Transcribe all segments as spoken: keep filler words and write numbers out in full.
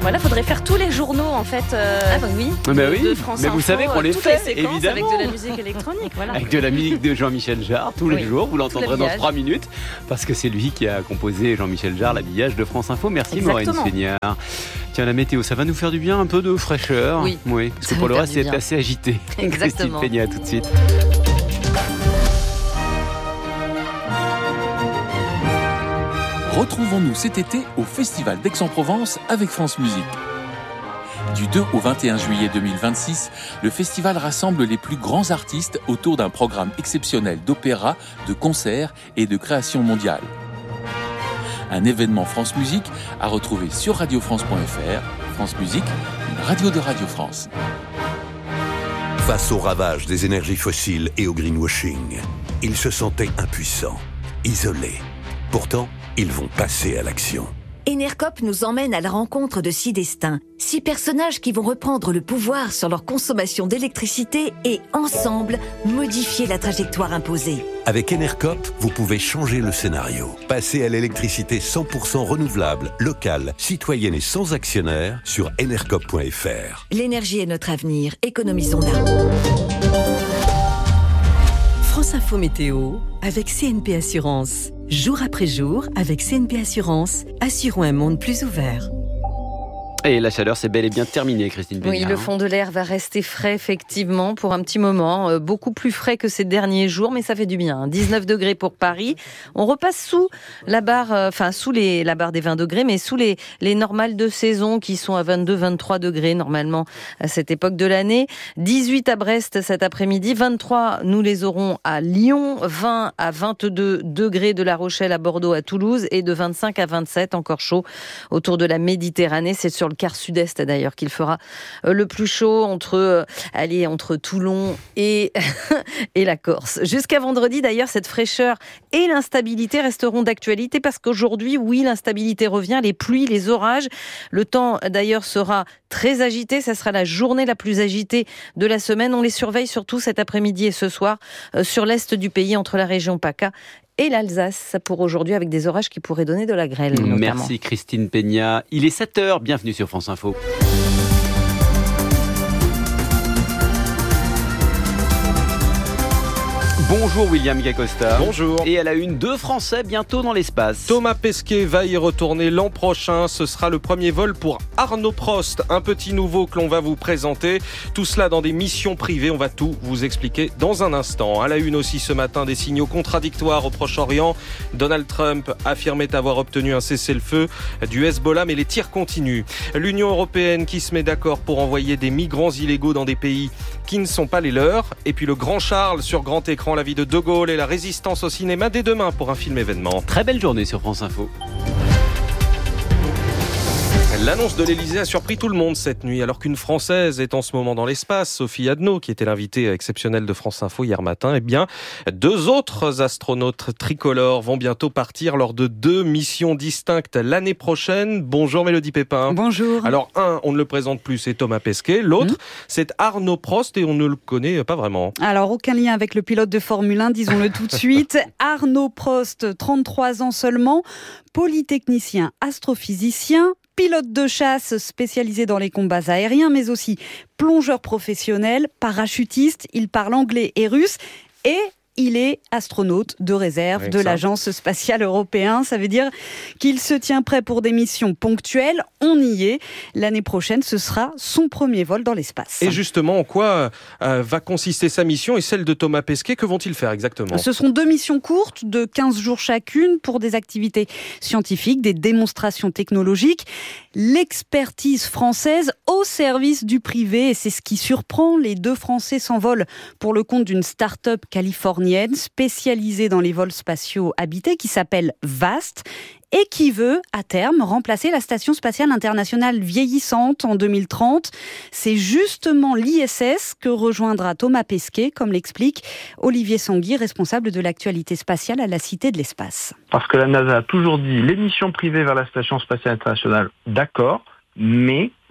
Voilà, faudrait faire tous les journaux en fait. Euh, ah bah oui. De, bah oui. de France mais Info, vous savez qu'on les fait les évidemment avec de la musique électronique. Voilà. Avec de la musique de Jean-Michel Jarre tous les oui, jours. Vous l'entendrez dans trois minutes parce que c'est lui qui a composé Jean-Michel Jarre, l'habillage de France Info. Merci Maureen Seigneur. Tiens, la météo, ça va nous faire du bien, un peu de fraîcheur. Oui. Oui. Parce que pour le reste, c'est assez agité. Exactement. Christine Peña, tout de suite. Retrouvons-nous cet été au Festival d'Aix-en-Provence avec France Musique. Du deux au vingt et un juillet deux mille vingt-six, le festival rassemble les plus grands artistes autour d'un programme exceptionnel d'opéra, de concerts et de création mondiale. Un événement France Musique à retrouver sur radio france point f r. France Musique, une radio de Radio France. Face au ravage des énergies fossiles et au greenwashing, ils se sentaient impuissants, isolés. Pourtant, ils vont passer à l'action. Enercop nous emmène à la rencontre de six destins, six personnages qui vont reprendre le pouvoir sur leur consommation d'électricité et, ensemble, modifier la trajectoire imposée. Avec Enercop, vous pouvez changer le scénario. Passer à l'électricité cent pour cent renouvelable, locale, citoyenne et sans actionnaire sur enercop point f r. L'énergie est notre avenir, économisons-la. France Info Météo avec C N P Assurance. Jour après jour, avec C N P Assurance, assurons un monde plus ouvert. Et la chaleur, c'est bel et bien terminé, Christine Peña. Oui, le fond de l'air va rester frais, effectivement, pour un petit moment. Euh, beaucoup plus frais que ces derniers jours, mais ça fait du bien. dix-neuf degrés pour Paris. On repasse sous la barre, euh, enfin, sous les, la barre des vingt degrés, mais sous les, les normales de saison qui sont à vingt-deux vingt-trois degrés, normalement, à cette époque de l'année. dix-huit à Brest cet après-midi. vingt-trois, nous les aurons à Lyon. vingt à vingt-deux degrés de La Rochelle à Bordeaux, à Toulouse. Et de vingt-cinq à vingt-sept, encore chaud, autour de la Méditerranée. C'est sur le quart sud-est d'ailleurs qu'il fera le plus chaud entre, euh, allez, entre Toulon et, et la Corse. Jusqu'à vendredi d'ailleurs, cette fraîcheur et l'instabilité resteront d'actualité parce qu'aujourd'hui, oui, l'instabilité revient, les pluies, les orages. Le temps d'ailleurs sera très agité, ça sera la journée la plus agitée de la semaine. On les surveille surtout cet après-midi et ce soir euh, sur l'est du pays entre la région PACA et l'Alsace pour aujourd'hui avec des orages qui pourraient donner de la grêle notamment. Merci Christine Peña. Il est sept heures, bienvenue sur France Info. Bonjour William Gacosta. Bonjour. Et à la une, deux Français bientôt dans l'espace. Thomas Pesquet va y retourner l'an prochain. Ce sera le premier vol pour Arno Prost, un petit nouveau que l'on va vous présenter. Tout cela dans des missions privées. On va tout vous expliquer dans un instant. À la une aussi ce matin, des signaux contradictoires au Proche-Orient. Donald Trump affirmait avoir obtenu un cessez-le-feu du Hezbollah, mais les tirs continuent. L'Union européenne qui se met d'accord pour envoyer des migrants illégaux dans des pays qui ne sont pas les leurs. Et puis le Grand Charles sur grand écran, la vie de De Gaulle et la résistance au cinéma dès demain pour un film événement. Très belle journée sur France Info. L'annonce de l'Elysée a surpris tout le monde cette nuit, alors qu'une Française est en ce moment dans l'espace, Sophie Adno, qui était l'invitée exceptionnelle de France Info hier matin. Eh bien, deux autres astronautes tricolores vont bientôt partir lors de deux missions distinctes l'année prochaine. Bonjour Mélodie Pépin. Bonjour. Alors, un, on ne le présente plus, c'est Thomas Pesquet. L'autre, mmh. c'est Arno Prost et on ne le connaît pas vraiment. Alors, aucun lien avec le pilote de Formule un, disons-le tout de suite. Arno Prost, trente-trois ans seulement, polytechnicien, astrophysicien, pilote de chasse spécialisé dans les combats aériens, mais aussi plongeur professionnel, parachutiste, il parle anglais et russe et il est astronaute de réserve Avec de ça. l'Agence spatiale européenne. Ça veut dire qu'il se tient prêt pour des missions ponctuelles. On y est. L'année prochaine, ce sera son premier vol dans l'espace. Et justement, en quoi euh, va consister sa mission et celle de Thomas Pesquet? Que vont-ils faire exactement? Ce sont deux missions courtes de quinze jours chacune pour des activités scientifiques, des démonstrations technologiques. L'expertise française au service du privé. Et c'est ce qui surprend. Les deux Français s'envolent pour le compte d'une start-up californienne spécialisée dans les vols spatiaux habités qui s'appelle VAST et qui veut, à terme, remplacer la Station spatiale internationale vieillissante en deux mille trente. C'est justement l'I S S que rejoindra Thomas Pesquet, comme l'explique Olivier Sanguy, responsable de l'actualité spatiale à la Cité de l'Espace. Parce que la NASA a toujours dit les missions privées vers la Station spatiale internationale, d'accord, mais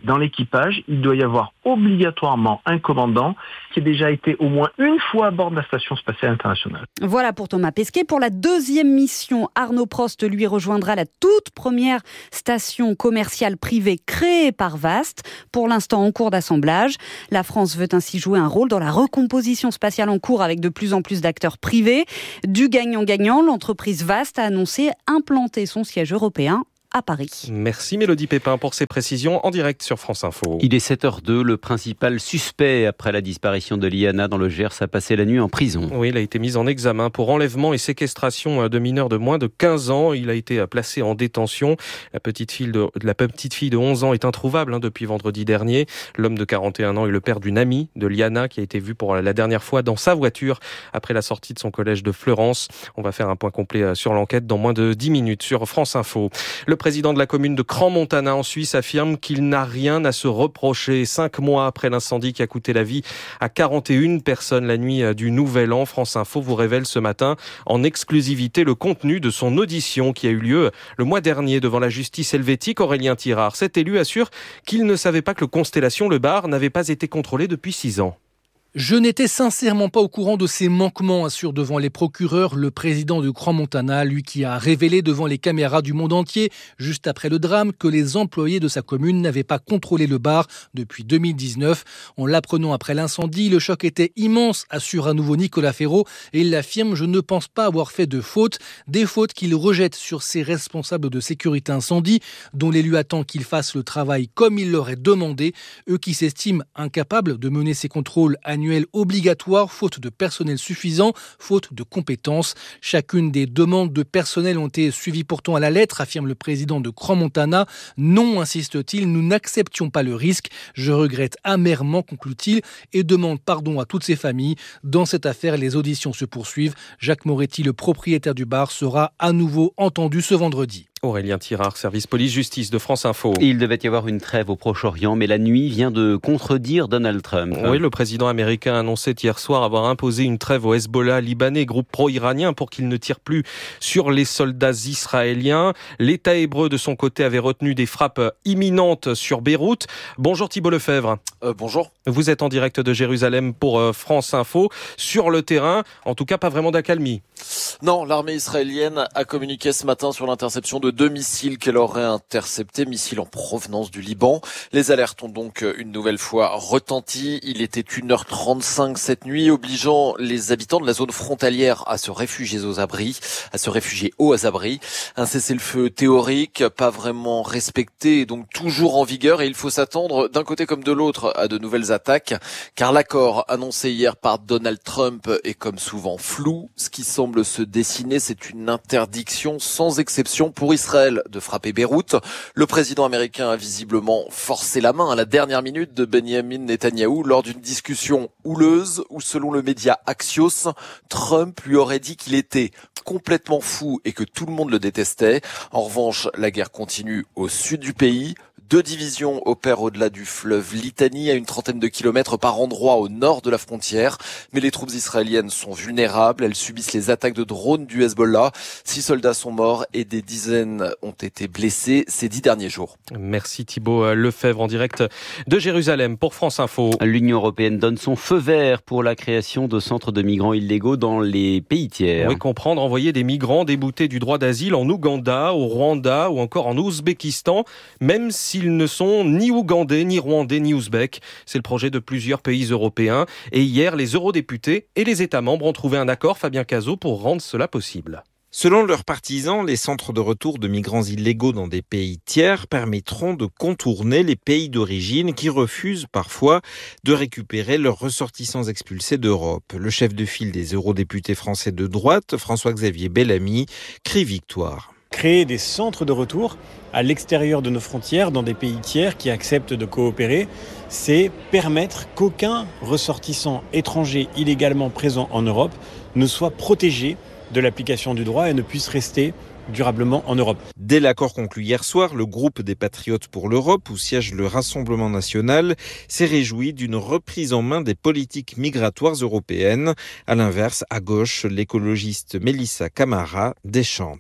dans l'équipage, il doit y avoir obligatoirement un commandant qui ait déjà été au moins une fois à bord de la Station spatiale internationale. Voilà pour Thomas Pesquet. Pour la deuxième mission, Arnaud Prost lui rejoindra la toute première station commerciale privée créée par Vast, pour l'instant en cours d'assemblage. La France veut ainsi jouer un rôle dans la recomposition spatiale en cours avec de plus en plus d'acteurs privés. Du gagnant-gagnant, l'entreprise Vast a annoncé implanter son siège européen à Paris. Merci Mélodie Pépin pour ces précisions en direct sur France Info. Il est sept heures deux, le principal suspect après la disparition de Liana dans le Gers a passé la nuit en prison. Oui, il a été mis en examen pour enlèvement et séquestration de mineurs de moins de quinze ans. Il a été placé en détention. La petite fille de, la petite fille de onze ans est introuvable hein, depuis vendredi dernier. L'homme de quarante et un ans est le père d'une amie de Liana qui a été vue pour la dernière fois dans sa voiture après la sortie de son collège de Fleurance. On va faire un point complet sur l'enquête dans moins de dix minutes sur France Info. Le Le président de la commune de Crans-Montana en Suisse affirme qu'il n'a rien à se reprocher. Cinq mois après l'incendie qui a coûté la vie à quarante et une personnes la nuit du Nouvel An, France Info vous révèle ce matin en exclusivité le contenu de son audition qui a eu lieu le mois dernier devant la justice helvétique. Aurélien Tirard, cet élu assure qu'il ne savait pas que le Constellation Le Bar n'avait pas été contrôlé depuis six ans. Je n'étais sincèrement pas au courant de ces manquements, assure devant les procureurs le président de Crans-Montana, lui qui a révélé devant les caméras du monde entier, juste après le drame, que les employés de sa commune n'avaient pas contrôlé le bar depuis deux mille dix-neuf. En l'apprenant après l'incendie, le choc était immense, assure à nouveau Nicolas Ferraud, et il affirme « Je ne pense pas avoir fait de fautes », des fautes qu'il rejette sur ses responsables de sécurité incendie, dont l'élu attend qu'ils fassent le travail comme il leur est demandé, eux qui s'estiment incapables de mener ces contrôles annuels obligatoire, faute de personnel suffisant, faute de compétences. Chacune des demandes de personnel ont été suivies pourtant à la lettre, affirme le président de Crans-Montana. Non, insiste-t-il, nous n'acceptions pas le risque. Je regrette amèrement, conclut-il, et demande pardon à toutes ces familles. Dans cette affaire, les auditions se poursuivent. Jacques Moretti, le propriétaire du bar, sera à nouveau entendu ce vendredi. Aurélien Tirard, service police-justice de France Info. Il devait y avoir une trêve au Proche-Orient, mais la nuit vient de contredire Donald Trump. Oui, le président américain a annoncé hier soir avoir imposé une trêve au Hezbollah libanais, groupe pro-iranien, pour qu'il ne tire plus sur les soldats israéliens. L'État hébreu, de son côté, avait retenu des frappes imminentes sur Beyrouth. Bonjour Thibault Lefebvre. Euh, bonjour. Vous êtes en direct de Jérusalem pour euh, France Info. Sur le terrain, en tout cas, pas vraiment d'accalmie. Non, l'armée israélienne a communiqué ce matin sur l'interception de deux missiles qu'elle aurait interceptés, missiles en provenance du Liban. Les alertes ont donc une nouvelle fois retenti. Il était une heure trente-cinq cette nuit, obligeant les habitants de la zone frontalière à se réfugier aux abris, à se réfugier aux abris. Un cessez-le-feu théorique, pas vraiment respecté, et donc toujours en vigueur, et il faut s'attendre d'un côté comme de l'autre à de nouvelles attaques, car l'accord annoncé hier par Donald Trump est comme souvent flou. Ce qui semble se dessiner, c'est une interdiction sans exception pour Israël de frapper Beyrouth. Le président américain a visiblement forcé la main à la dernière minute de Benjamin Netanyahou lors d'une discussion houleuse où, selon le média Axios, Trump lui aurait dit qu'il était complètement fou et que tout le monde le détestait. En revanche, la guerre continue au sud du pays. Deux divisions opèrent au-delà du fleuve Litani, à une trentaine de kilomètres par endroit au nord de la frontière. Mais les troupes israéliennes sont vulnérables. Elles subissent les attaques de drones du Hezbollah. Six soldats sont morts et des dizaines ont été blessés ces dix derniers jours. Merci Thibault Lefebvre en direct de Jérusalem pour France Info. L'Union européenne donne son feu vert pour la création de centres de migrants illégaux dans les pays tiers. Oui, comprendre envoyer des migrants déboutés du droit d'asile en Ouganda, au Rwanda ou encore en Ouzbékistan, même s'ils ne sont ni ougandais, ni rwandais, ni ouzbeks. C'est le projet de plusieurs pays européens. Et hier, les eurodéputés et les États membres ont trouvé un accord, Fabien Cazot, pour rendre cela possible. Selon leurs partisans, les centres de retour de migrants illégaux dans des pays tiers permettront de contourner les pays d'origine qui refusent parfois de récupérer leurs ressortissants expulsés d'Europe. Le chef de file des eurodéputés français de droite, François-Xavier Bellamy, crie victoire. Créer des centres de retour à l'extérieur de nos frontières, dans des pays tiers qui acceptent de coopérer, c'est permettre qu'aucun ressortissant étranger illégalement présent en Europe ne soit protégé de l'application du droit et ne puisse rester durablement en Europe. Dès l'accord conclu hier soir, le groupe des Patriotes pour l'Europe, où siège le Rassemblement national, s'est réjoui d'une reprise en main des politiques migratoires européennes. À l'inverse, à gauche, l'écologiste Mélissa Camara déchante.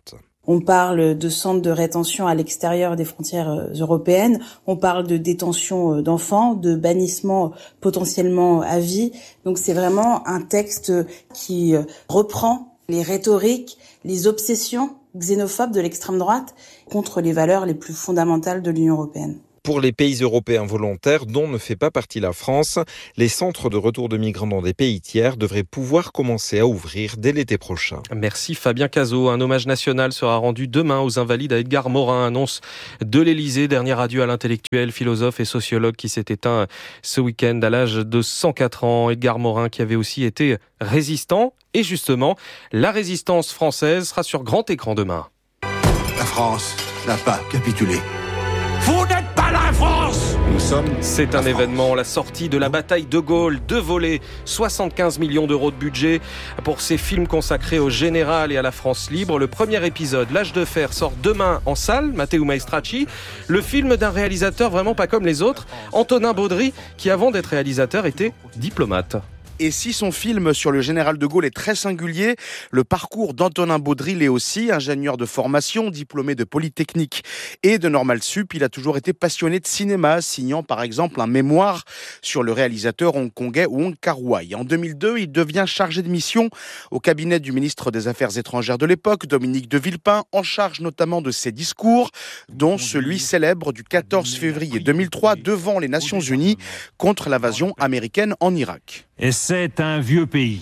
On parle de centres de rétention à l'extérieur des frontières européennes. On parle de détention d'enfants, de bannissement potentiellement à vie. Donc c'est vraiment un texte qui reprend les rhétoriques, les obsessions xénophobes de l'extrême droite contre les valeurs les plus fondamentales de l'Union européenne. Pour les pays européens volontaires, dont ne fait pas partie la France, les centres de retour de migrants dans des pays tiers devraient pouvoir commencer à ouvrir dès l'été prochain. Merci Fabien Cazot. Un hommage national sera rendu demain aux Invalides à Edgar Morin, annonce de l'Élysée. Dernier adieu à l'intellectuel, philosophe et sociologue qui s'est éteint ce week-end à l'âge de cent quatre ans. Edgar Morin qui avait aussi été résistant. Et justement, la résistance française sera sur grand écran demain. La France n'a pas capitulé. Vous n'êtes pas la France! Nous sommes... C'est un événement, la sortie de la bataille de Gaulle, deux volets, soixante-quinze millions d'euros de budget pour ces films consacrés au général et à la France libre. Le premier épisode, L'Âge de fer, sort demain en salle, Matteo Maestracci. Le film d'un réalisateur vraiment pas comme les autres, Antonin Baudry, qui avant d'être réalisateur était diplomate. Et si son film sur le général de Gaulle est très singulier, le parcours d'Antonin Baudry l'est aussi, ingénieur de formation, diplômé de Polytechnique et de Normal Sup. Il a toujours été passionné de cinéma, signant par exemple un mémoire sur le réalisateur hongkongais Wong Kar-wai. En deux mille deux, il devient chargé de mission au cabinet du ministre des Affaires étrangères de l'époque, Dominique de Villepin, en charge notamment de ses discours, dont celui célèbre du quatorze février deux mille trois devant les Nations Unies contre l'invasion américaine en Irak. Et c'est un vieux pays.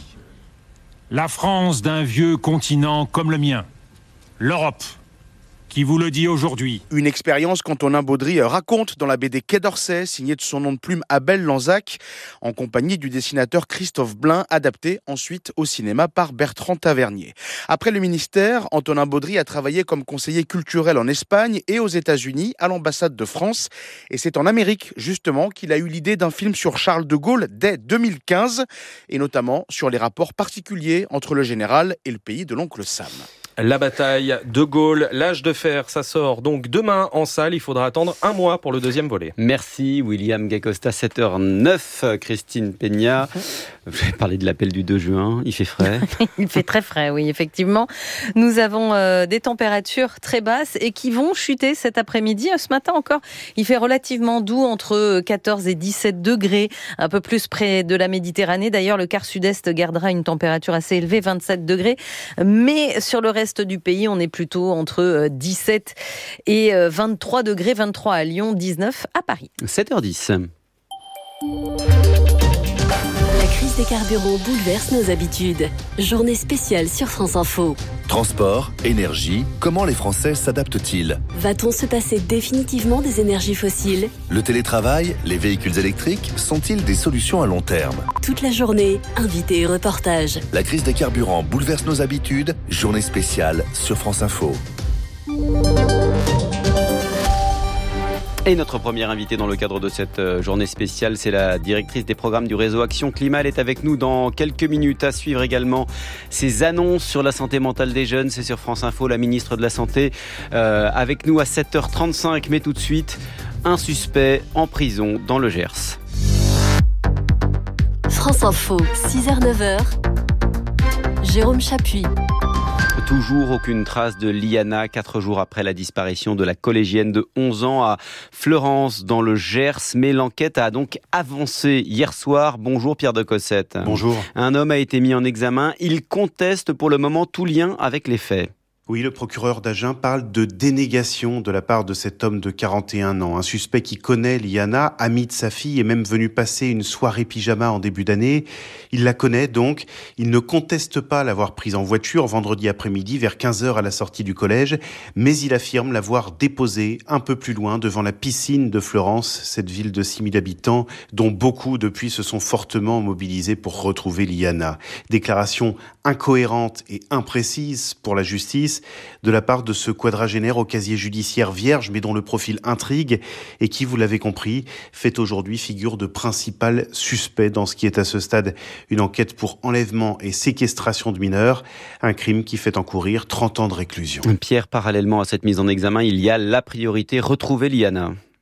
La France d'un vieux continent comme le mien. L'Europe, qui vous le dit aujourd'hui. Une expérience qu'Antonin Baudry raconte dans la B D Quai d'Orsay, signée de son nom de plume Abel Lanzac, en compagnie du dessinateur Christophe Blain, adapté ensuite au cinéma par Bertrand Tavernier. Après le ministère, Antonin Baudry a travaillé comme conseiller culturel en Espagne et aux États-Unis, à l'ambassade de France. Et c'est en Amérique, justement, qu'il a eu l'idée d'un film sur Charles de Gaulle dès deux mille quinze, et notamment sur les rapports particuliers entre le général et le pays de l'oncle Sam. La bataille de Gaulle, L'Âge de fer, ça sort donc demain en salle. Il faudra attendre un mois pour le deuxième volet. Merci William Gacosta, sept heures neuf. Christine Peña, vous avez parlé de l'appel du deux juin, il fait frais. Il fait très frais, oui, effectivement. Nous avons euh, des températures très basses et qui vont chuter cet après-midi. Ce matin encore, il fait relativement doux, entre quatorze et dix-sept degrés, un peu plus près de la Méditerranée. D'ailleurs, le quart sud-est gardera une température assez élevée, vingt-sept degrés. Mais sur le reste du pays, on est plutôt entre dix-sept et vingt-trois degrés, vingt-trois à Lyon, dix-neuf à Paris. sept heures dix. La crise des carburants bouleverse nos habitudes. Journée spéciale sur France Info. Transport, énergie, comment les Français s'adaptent-ils ? Va-t-on se passer définitivement des énergies fossiles ? Le télétravail, les véhicules électriques sont-ils des solutions à long terme ? Toute la journée, invités et reportages. La crise des carburants bouleverse nos habitudes. Journée spéciale sur France Info. Et notre première invitée dans le cadre de cette journée spéciale, c'est la directrice des programmes du réseau Action Climat. Elle est avec nous dans quelques minutes. À suivre également ces annonces sur la santé mentale des jeunes. C'est sur France Info, la ministre de la Santé euh, avec nous à sept heures trente-cinq. Mais tout de suite, un suspect en prison dans le Gers. France Info, six heures neuf heures. Jérôme Chapuis. Toujours aucune trace de Liana, quatre jours après la disparition de la collégienne de onze ans à Fleurance dans le Gers. Mais l'enquête a donc avancé hier soir. Bonjour Pierre de Cossette. Bonjour. Un homme a été mis en examen. Il conteste pour le moment tout lien avec les faits. Oui, le procureur d'Agen parle de dénégation de la part de cet homme de quarante et un ans. Un suspect qui connaît Liana, ami de sa fille, est même venu passer une soirée pyjama en début d'année. Il la connaît donc. Il ne conteste pas l'avoir prise en voiture vendredi après-midi vers quinze heures à la sortie du collège, mais il affirme l'avoir déposée un peu plus loin devant la piscine de Fleurance, cette ville de six mille habitants dont beaucoup depuis se sont fortement mobilisés pour retrouver Liana. Déclaration incohérente et imprécise pour la justice de la part de ce quadragénaire au casier judiciaire vierge mais dont le profil intrigue et qui, vous l'avez compris, fait aujourd'hui figure de principal suspect dans ce qui est à ce stade une enquête pour enlèvement et séquestration de mineurs, un crime qui fait encourir trente ans de réclusion. Pierre, parallèlement à cette mise en examen, il y a la priorité, retrouver Liana.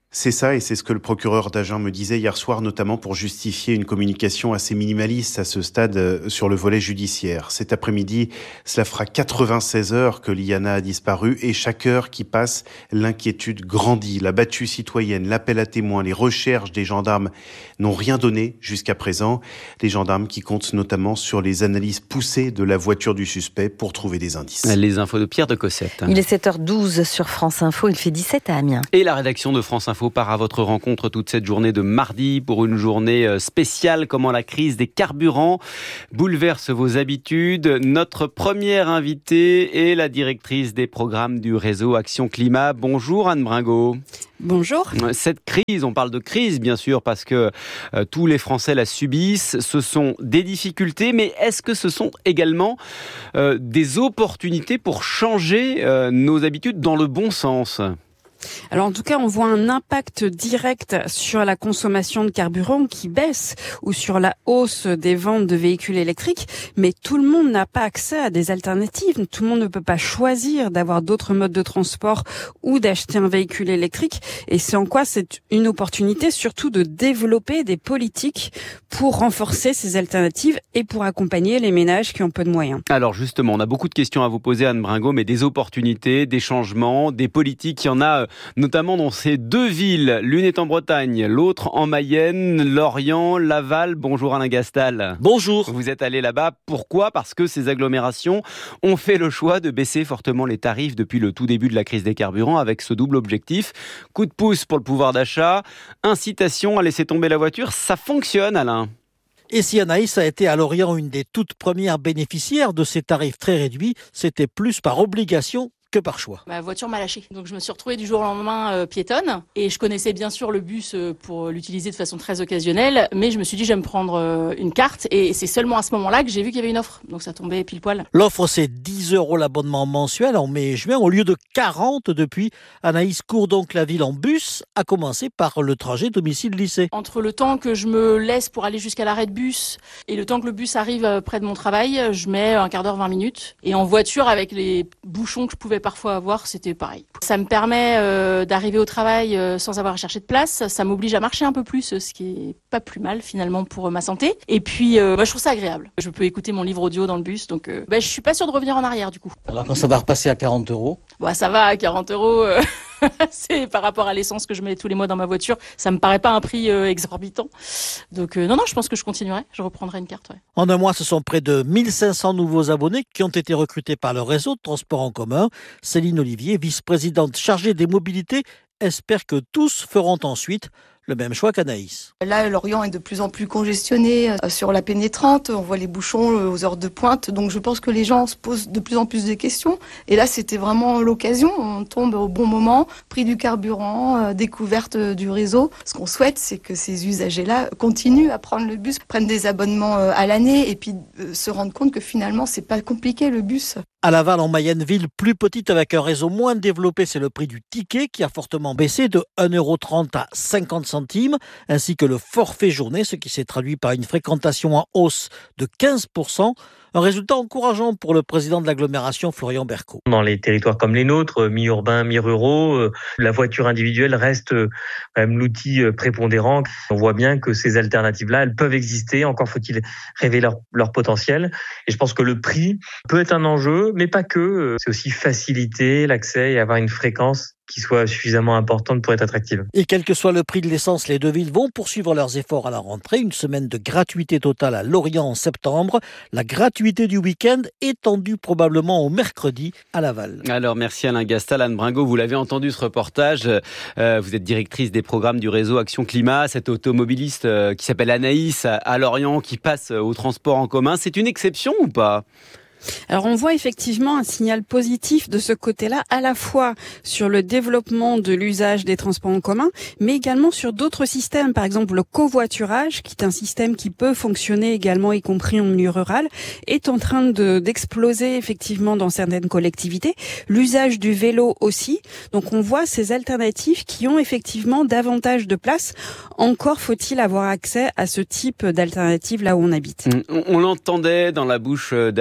C'est ça, et c'est ce que le procureur d'Agen me disait hier soir, notamment pour justifier une communication assez minimaliste à ce stade sur le volet judiciaire. Cet après-midi, cela fera quatre-vingt-seize heures que Liana a disparu, et chaque heure qui passe, l'inquiétude grandit. La battue citoyenne, l'appel à témoins, les recherches des gendarmes n'ont rien donné jusqu'à présent. Les gendarmes qui comptent notamment sur les analyses poussées de la voiture du suspect pour trouver des indices. Les infos de Pierre de Cossette. Il est sept heures douze sur France Info, il fait dix-sept à Amiens. Et la rédaction de France Info part à votre rencontre toute cette journée de mardi pour une journée spéciale. Comment la crise des carburants bouleverse vos habitudes. Notre première invitée est la directrice des programmes du réseau Action Climat. Bonjour Anne Bringot. Bonjour. Cette crise, on parle de crise bien sûr parce que euh, tous les Français la subissent. Ce sont des difficultés, mais est-ce que ce sont également euh, des opportunités pour changer euh, nos habitudes dans le bon sens ? Alors en tout cas, on voit un impact direct sur la consommation de carburant qui baisse ou sur la hausse des ventes de véhicules électriques, mais tout le monde n'a pas accès à des alternatives. Tout le monde ne peut pas choisir d'avoir d'autres modes de transport ou d'acheter un véhicule électrique. Et c'est en quoi c'est une opportunité surtout de développer des politiques pour renforcer ces alternatives et pour accompagner les ménages qui ont peu de moyens. Alors justement, on a beaucoup de questions à vous poser Anne Bringot, mais des opportunités, des changements, des politiques, il y en a notamment dans ces deux villes. L'une est en Bretagne, l'autre en Mayenne, Lorient, Laval. Bonjour Alain Gastal. Bonjour. Vous êtes allé là-bas. Pourquoi ? Parce que ces agglomérations ont fait le choix de baisser fortement les tarifs depuis le tout début de la crise des carburants avec ce double objectif. Coup de pouce pour le pouvoir d'achat, incitation à laisser tomber la voiture. Ça fonctionne, Alain. Et si Anaïs a été à Lorient une des toutes premières bénéficiaires de ces tarifs très réduits, c'était plus par obligation que par choix. Ma voiture m'a lâché. Donc je me suis retrouvée du jour au lendemain euh, piétonne. Et je connaissais bien sûr le bus euh, pour l'utiliser de façon très occasionnelle. Mais je me suis dit, je vais me prendre euh, une carte. Et c'est seulement à ce moment-là que j'ai vu qu'il y avait une offre. Donc ça tombait pile poil. L'offre, c'est dix euros l'abonnement mensuel en mai et juin au lieu de quarante depuis. Anaïs court donc la ville en bus, à commencer par le trajet domicile-lycée. Entre le temps que je me laisse pour aller jusqu'à l'arrêt de bus et le temps que le bus arrive près de mon travail, je mets un quart d'heure, vingt minutes. Et en voiture, avec les bouchons que je pouvais parfois avoir, c'était pareil. Ça me permet euh, d'arriver au travail euh, sans avoir à chercher de place. Ça m'oblige à marcher un peu plus, ce qui est pas plus mal finalement pour ma santé. Et puis, euh, bah, je trouve ça agréable. Je peux écouter mon livre audio dans le bus, donc euh, bah, je suis pas sûre de revenir en arrière du coup. Alors quand ça va repasser à quarante euros bah, ça va à quarante euros. Euh... c'est par rapport à l'essence que je mets tous les mois dans ma voiture, ça me paraît pas un prix euh, exorbitant. Donc euh, non, non, je pense que je continuerai, je reprendrai une carte. Ouais. En un mois, ce sont près de mille cinq cents nouveaux abonnés qui ont été recrutés par le réseau de transport en commun. Céline Olivier, vice-présidente chargée des mobilités, espère que tous feront ensuite le même choix qu'Anaïs. Là, Lorient est de plus en plus congestionné sur la pénétrante. On voit les bouchons aux heures de pointe. Donc, je pense que les gens se posent de plus en plus de questions. Et là, c'était vraiment l'occasion. On tombe au bon moment. Prix du carburant, découverte du réseau. Ce qu'on souhaite, c'est que ces usagers-là continuent à prendre le bus, prennent des abonnements à l'année et puis se rendent compte que finalement, c'est pas compliqué le bus. À Laval, en Mayenne, ville plus petite avec un réseau moins développé, c'est le prix du ticket qui a fortement baissé de un euro trente à cinquante centimes, ainsi que le forfait journée, ce qui s'est traduit par une fréquentation en hausse de quinze pour cent. Un résultat encourageant pour le président de l'agglomération, Florian Berco. Dans les territoires comme les nôtres, mi-urbains, mi-ruraux, la voiture individuelle reste quand même l'outil prépondérant. On voit bien que ces alternatives-là, elles peuvent exister. Encore faut-il révéler leur, leur potentiel. Et je pense que le prix peut être un enjeu, mais pas que. C'est aussi faciliter l'accès et avoir une fréquence qui soit suffisamment importante pour être attractive. Et quel que soit le prix de l'essence, les deux villes vont poursuivre leurs efforts à la rentrée. Une semaine de gratuité totale à Lorient en septembre. La gratuité du week-end étendue probablement au mercredi à Laval. Alors merci Alain Gastal, Anne Bringot, vous l'avez entendu ce reportage. Euh, vous êtes directrice des programmes du réseau Action Climat. Cette automobiliste euh, qui s'appelle Anaïs à, à Lorient qui passe au transport en commun. C'est une exception ou pas ? Alors on voit effectivement un signal positif de ce côté-là, à la fois sur le développement de l'usage des transports en commun, mais également sur d'autres systèmes, par exemple le covoiturage, qui est un système qui peut fonctionner également, y compris en milieu rural, est en train de, d'exploser effectivement dans certaines collectivités. L'usage du vélo aussi. Donc on voit ces alternatives qui ont effectivement davantage de place. Encore faut-il avoir accès à ce type d'alternatives là où on habite. On, on l'entendait dans la bouche d'Anaïs,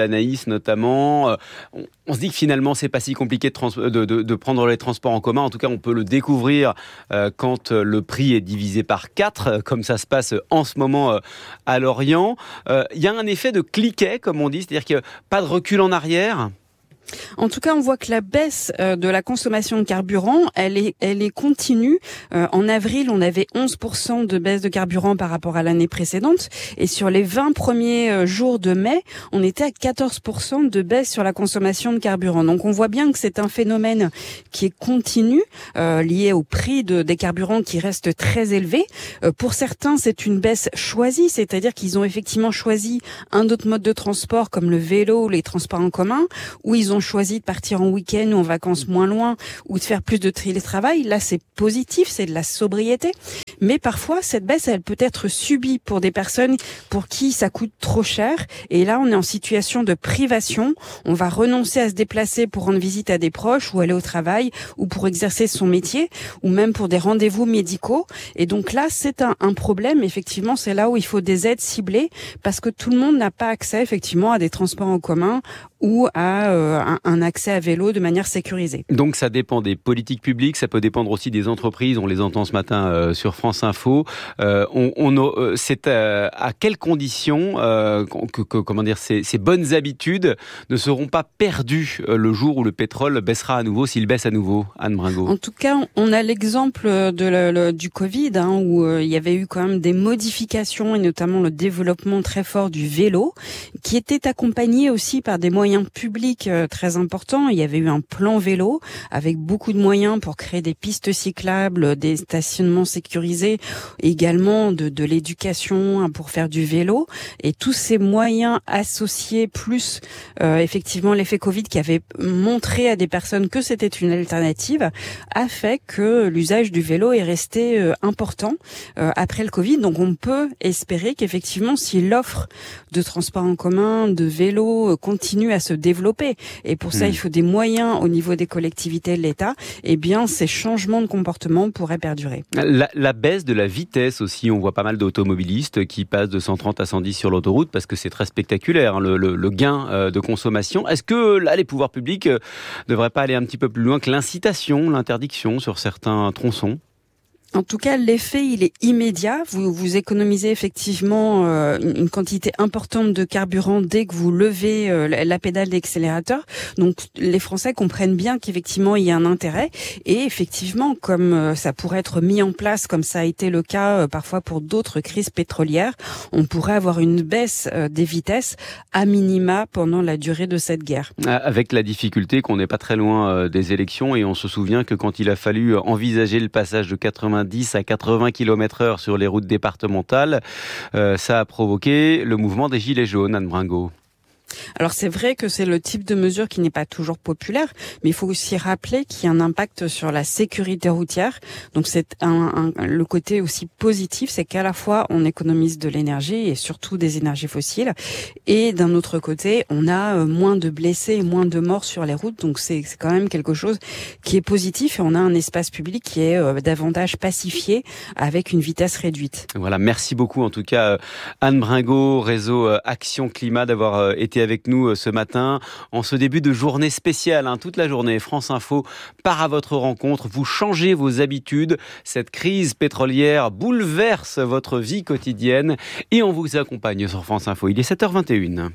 notamment. On, on se dit que finalement, c'est pas si compliqué de, trans- de, de, de prendre les transports en commun. En tout cas, on peut le découvrir euh, quand le prix est divisé par quatre, comme ça se passe en ce moment euh, à Lorient. Il euh, y a un effet de cliquet, comme on dit, c'est-à-dire que pas de recul en arrière. En tout cas, on voit que la baisse euh, de la consommation de carburant, elle est, elle est continue. Euh, en avril, on avait onze pour cent de baisse de carburant par rapport à l'année précédente. Et sur les vingt premiers euh, jours de mai, on était à quatorze pour cent de baisse sur la consommation de carburant. Donc, on voit bien que c'est un phénomène qui est continu, euh, lié au prix de, des carburants qui reste très élevé. Euh, pour certains, c'est une baisse choisie, c'est-à-dire qu'ils ont effectivement choisi un autre mode de transport comme le vélo ou les transports en commun, où ils ont choisi de partir en week-end ou en vacances moins loin ou de faire plus de télétravail. Là, c'est positif, c'est de la sobriété. Mais parfois, cette baisse, elle peut être subie pour des personnes pour qui ça coûte trop cher. Et là, on est en situation de privation. On va renoncer à se déplacer pour rendre visite à des proches ou aller au travail ou pour exercer son métier ou même pour des rendez-vous médicaux. Et donc là, c'est un, un problème. Effectivement, c'est là où il faut des aides ciblées parce que tout le monde n'a pas accès effectivement à des transports en commun ou à euh, un, un accès à vélo de manière sécurisée. Donc ça dépend des politiques publiques, ça peut dépendre aussi des entreprises. On les entend ce matin euh, sur France Info. Euh, on, on, euh, c'est euh, à quelles conditions euh, que, que, comment dire, ces, ces bonnes habitudes ne seront pas perdues euh, le jour où le pétrole baissera à nouveau, s'il baisse à nouveau, Anne Bringot? En tout cas, on a l'exemple de le, le, du Covid, hein, où euh, il y avait eu quand même des modifications et notamment le développement très fort du vélo, qui était accompagné aussi par des moyens publics euh, très importants. Il y avait eu un plan vélo avec beaucoup de moyens pour créer des pistes cyclables, des stationnements sécurisés, également de, de l'éducation hein, pour faire du vélo. Et tous ces moyens associés, plus euh, effectivement l'effet Covid qui avait montré à des personnes que c'était une alternative, a fait que l'usage du vélo est resté euh, important euh, après le Covid. Donc on peut espérer qu'effectivement, si l'offre de transport en commun, de vélo euh, continue à se développer, et pour ça mmh. il faut des moyens au niveau des collectivités et de l'État, eh bien ces changements de comportement pourraient perdurer. La, la baisse de la vitesse aussi, on voit pas mal d'automobilistes qui passent de cent trente à cent dix sur l'autoroute parce que c'est très spectaculaire, hein, le, le, le gain euh, de consommation. Est-ce que là les pouvoirs publics euh, devraient pas aller un petit peu plus loin que l'incitation, l'interdiction sur certains tronçons? En tout cas, l'effet, il est immédiat. Vous, vous économisez effectivement euh, une quantité importante de carburant dès que vous levez euh, la pédale d'accélérateur. Donc, les Français comprennent bien qu'effectivement, il y a un intérêt. Et effectivement, comme euh, ça pourrait être mis en place, comme ça a été le cas euh, parfois pour d'autres crises pétrolières, on pourrait avoir une baisse euh, des vitesses à minima pendant la durée de cette guerre. Avec la difficulté qu'on n'est pas très loin euh, des élections, et on se souvient que quand il a fallu envisager le passage de quatre-vingt-dix à quatre-vingts kilomètres heure sur les routes départementales, euh, ça a provoqué le mouvement des Gilets jaunes, Anne Bringot. Alors c'est vrai que c'est le type de mesure qui n'est pas toujours populaire, mais il faut aussi rappeler qu'il y a un impact sur la sécurité routière. Donc c'est un, un, le côté aussi positif, c'est qu'à la fois on économise de l'énergie et surtout des énergies fossiles, et d'un autre côté on a moins de blessés et moins de morts sur les routes. Donc c'est, c'est quand même quelque chose qui est positif, et on a un espace public qui est euh, davantage pacifié avec une vitesse réduite. Voilà, merci beaucoup en tout cas Anne Bringot, réseau Action Climat, d'avoir été avec nous ce matin en ce début de journée spéciale, hein, toute la journée. France Info part à votre rencontre, vous changez vos habitudes, cette crise pétrolière bouleverse votre vie quotidienne et on vous accompagne sur France Info. Il est sept heures vingt et une.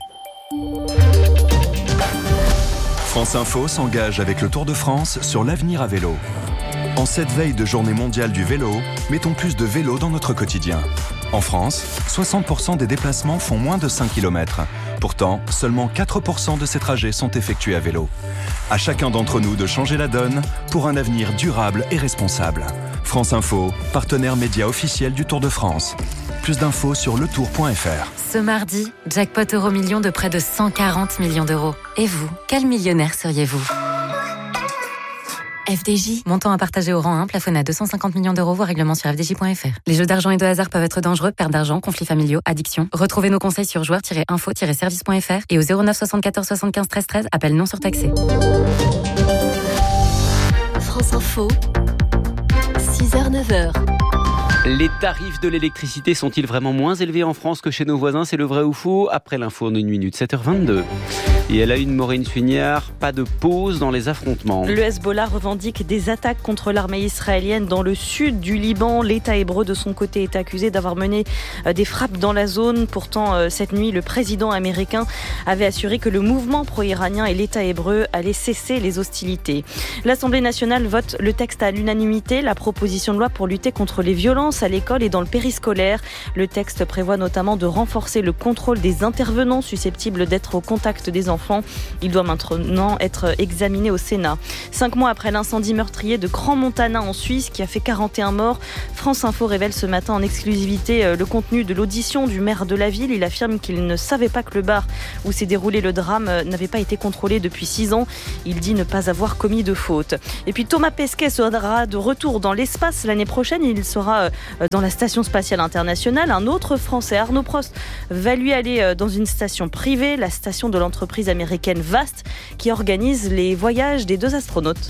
France Info s'engage avec le Tour de France sur l'avenir à vélo. En cette veille de journée mondiale du vélo, mettons plus de vélo dans notre quotidien. En France, soixante pour cent des déplacements font moins de cinq kilomètres. Pourtant, seulement quatre pour cent de ces trajets sont effectués à vélo. À chacun d'entre nous de changer la donne pour un avenir durable et responsable. France Info, partenaire média officiel du Tour de France. Plus d'infos sur le tour point f r. Ce mardi, jackpot Euromillions de près de cent quarante millions d'euros. Et vous, quel millionnaire seriez-vous ? F D J. Montant à partager au rang un, plafonné à deux cent cinquante millions d'euros, voire règlement sur f d j point f r. Les jeux d'argent et de hasard peuvent être dangereux, perte d'argent, conflits familiaux, addiction. Retrouvez nos conseils sur joueurs tiret info tiret service point f r et au zéro neuf soixante-quatorze soixante-quinze treize treize, appel non surtaxé. France Info, six heures neuf heures. Les tarifs de l'électricité sont-ils vraiment moins élevés en France que chez nos voisins ? C'est le vrai ou faux ? Après l'info en une minute, sept heures vingt-deux. Et elle a une Maureen Suignard, pas de pause dans les affrontements. Le Hezbollah revendique des attaques contre l'armée israélienne dans le sud du Liban. L'État hébreu, de son côté, est accusé d'avoir mené des frappes dans la zone. Pourtant, cette nuit, le président américain avait assuré que le mouvement pro-iranien et l'État hébreu allaient cesser les hostilités. L'Assemblée nationale vote le texte à l'unanimité, la proposition de loi pour lutter contre les violences à l'école et dans le périscolaire. Le texte prévoit notamment de renforcer le contrôle des intervenants susceptibles d'être au contact des enfants. Il doit maintenant être examiné au Sénat. Cinq mois après l'incendie meurtrier de Crans-Montana en Suisse qui a fait quarante et un morts, France Info révèle ce matin en exclusivité le contenu de l'audition du maire de la ville. Il affirme qu'il ne savait pas que le bar où s'est déroulé le drame n'avait pas été contrôlé depuis six ans. Il dit ne pas avoir commis de faute. Et puis Thomas Pesquet sera de retour dans l'espace l'année prochaine. Il sera dans la Station spatiale internationale. Un autre Français, Arnaud Prost, va lui aller dans une station privée, la station de l'entreprise américaine Vast, qui organise les voyages des deux astronautes.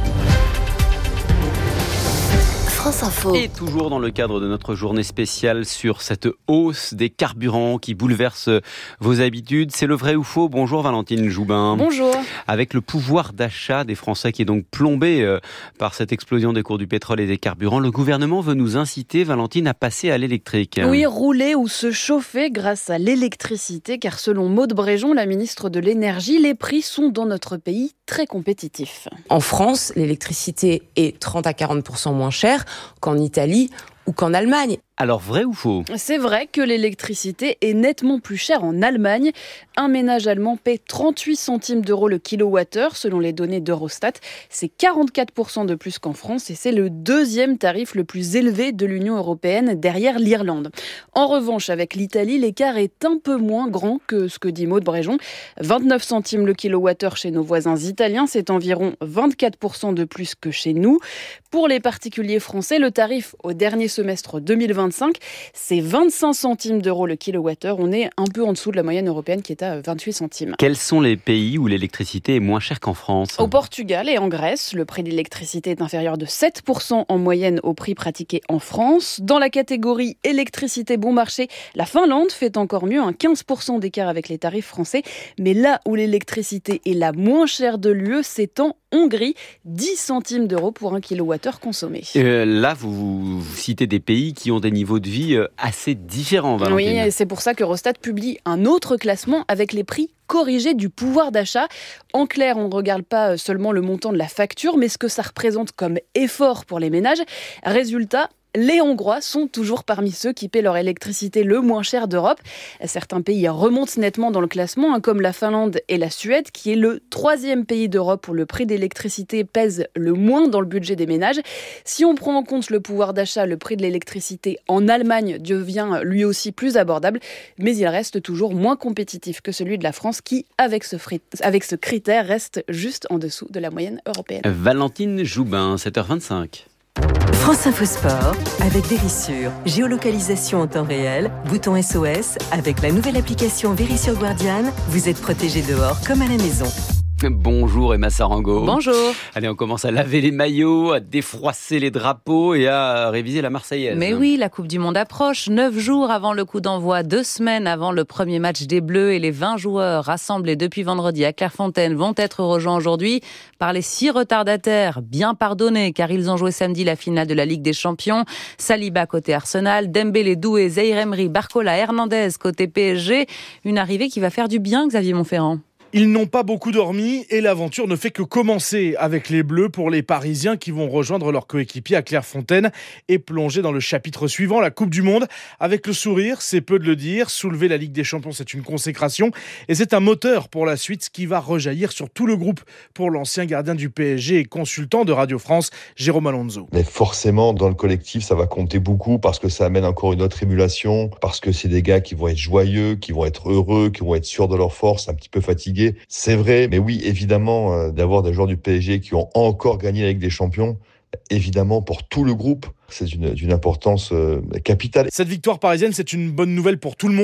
France Info. Et toujours dans le cadre de notre journée spéciale sur cette hausse des carburants qui bouleverse vos habitudes, c'est le vrai ou faux? Bonjour Valentine Joubin. Bonjour. Avec le pouvoir d'achat des Français qui est donc plombé par cette explosion des cours du pétrole et des carburants, le gouvernement veut nous inciter, Valentine, à passer à l'électrique. Oui, rouler ou se chauffer grâce à l'électricité, car selon Maude Bréjon, la ministre de l'Énergie, les prix sont dans notre pays très compétitifs. En France, l'électricité est trente à quarante pour cent moins chère qu'en Italie ou qu'en Allemagne. Alors, vrai ou faux? C'est vrai que l'électricité est nettement plus chère en Allemagne. Un ménage allemand paie trente-huit centimes d'euros le kilowattheure, selon les données d'Eurostat. C'est quarante-quatre pour cent de plus qu'en France et c'est le deuxième tarif le plus élevé de l'Union européenne, derrière l'Irlande. En revanche, avec l'Italie, l'écart est un peu moins grand que ce que dit Maude Bréjon. vingt-neuf centimes le kilowattheure chez nos voisins italiens, c'est environ vingt-quatre pour cent de plus que chez nous. Pour les particuliers français, le tarif au dernier semestre deux mille vingt-cinq, c'est vingt-cinq centimes d'euros le kilowattheure. On est un peu en dessous de la moyenne européenne qui est à vingt-huit centimes. Quels sont les pays où l'électricité est moins chère qu'en France? Au Portugal et en Grèce, le prix de l'électricité est inférieur de sept pour cent en moyenne au prix pratiqué en France. Dans la catégorie électricité bon marché, la Finlande fait encore mieux, un quinze pour cent d'écart avec les tarifs français. Mais là où l'électricité est la moins chère de l'U E, c'est en Hongrie, dix centimes d'euros pour un kilowattheure consommé. Euh, là, vous, vous citez des pays qui ont des niveaux de vie assez différents, Valentine. Oui, et c'est pour ça que Eurostat publie un autre classement avec les prix corrigés du pouvoir d'achat. En clair, on ne regarde pas seulement le montant de la facture, mais ce que ça représente comme effort pour les ménages. Résultat, les Hongrois sont toujours parmi ceux qui paient leur électricité le moins cher d'Europe. Certains pays remontent nettement dans le classement, comme la Finlande et la Suède, qui est le troisième pays d'Europe où le prix d'électricité pèse le moins dans le budget des ménages. Si on prend en compte le pouvoir d'achat, le prix de l'électricité en Allemagne devient lui aussi plus abordable, mais il reste toujours moins compétitif que celui de la France qui, avec ce, fri- avec ce critère, reste juste en dessous de la moyenne européenne. Valentine Joubin, sept heures vingt-cinq. France Info Sport avec Vérissure. Géolocalisation en temps réel, bouton S O S. Avec la nouvelle application Vérissure Guardian, vous êtes protégé dehors comme à la maison. Bonjour Emma Sarango. Bonjour. Allez, on commence à laver les maillots, à défroisser les drapeaux et à réviser la Marseillaise. Mais oui, la Coupe du Monde approche. Neuf jours avant le coup d'envoi, deux semaines avant le premier match des Bleus, et les vingt joueurs rassemblés depuis vendredi à Clairefontaine vont être rejoints aujourd'hui par les six retardataires, bien pardonnés car ils ont joué samedi la finale de la Ligue des Champions. Saliba côté Arsenal, Dembélé, Doué, Zaïre Emery, Barcola, Hernandez côté P S G. Une arrivée qui va faire du bien, Xavier Montferrand. Ils n'ont pas beaucoup dormi et l'aventure ne fait que commencer avec les Bleus pour les Parisiens qui vont rejoindre leurs coéquipiers à Clairefontaine et plonger dans le chapitre suivant, la Coupe du Monde. Avec le sourire, c'est peu de le dire, soulever la Ligue des Champions, c'est une consécration et c'est un moteur pour la suite qui va rejaillir sur tout le groupe pour l'ancien gardien du P S G et consultant de Radio France, Jérôme Alonso. Mais forcément, dans le collectif, ça va compter beaucoup parce que ça amène encore une autre émulation, parce que c'est des gars qui vont être joyeux, qui vont être heureux, qui vont être sûrs de leur force, un petit peu fatigués. C'est vrai, mais oui, évidemment, euh, d'avoir des joueurs du P S G qui ont encore gagné la Ligue des Champions, évidemment, pour tout le groupe, c'est d'une, d'une importance euh, capitale. Cette victoire parisienne, c'est une bonne nouvelle pour tout le monde.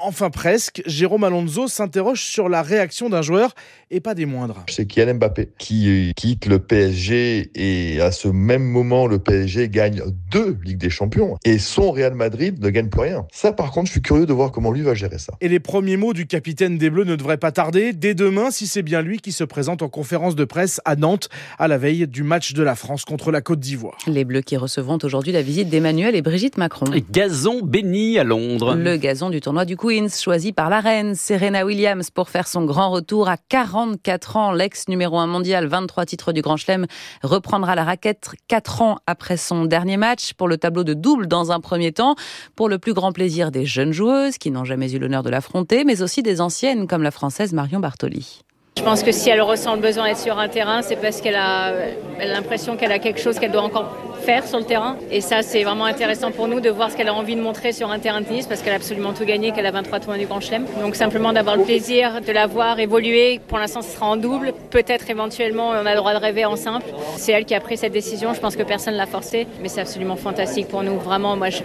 Enfin presque, Jérôme Alonso s'interroge sur la réaction d'un joueur et pas des moindres. C'est Kylian Mbappé qui quitte le P S G et à ce même moment, le P S G gagne deux Ligues des Champions et son Real Madrid ne gagne plus rien. Ça, par contre, je suis curieux de voir comment lui va gérer ça. Et les premiers mots du capitaine des Bleus ne devraient pas tarder. Dès demain, si c'est bien lui qui se présente en conférence de presse à Nantes, à la veille du match de la France contre la Côte d'Ivoire. Les Bleus qui recevront aujourd'hui la visite d'Emmanuel et Brigitte Macron. Et gazon béni à Londres. Le gazon du tournoi du Queen's, choisi par la reine Serena Williams pour faire son grand retour à quarante-quatre ans. L'ex numéro un mondial, vingt-trois titres du Grand Chelem, reprendra la raquette quatre ans après son dernier match pour le tableau de double dans un premier temps, pour le plus grand plaisir des jeunes joueuses qui n'ont jamais eu l'honneur de l'affronter, mais aussi des anciennes comme la Française Marion Bartoli. Je pense que si elle ressent le besoin d'être sur un terrain, c'est parce qu'elle a, elle a l'impression qu'elle a quelque chose qu'elle doit encore faire sur le terrain. Et ça, c'est vraiment intéressant pour nous de voir ce qu'elle a envie de montrer sur un terrain de tennis, parce qu'elle a absolument tout gagné, qu'elle a vingt-trois tournois du Grand Chelem. Donc simplement d'avoir le plaisir de la voir évoluer. Pour l'instant, ce sera en double. Peut-être éventuellement, on a le droit de rêver en simple. C'est elle qui a pris cette décision. Je pense que personne ne l'a forcée. Mais c'est absolument fantastique pour nous. Vraiment, moi, je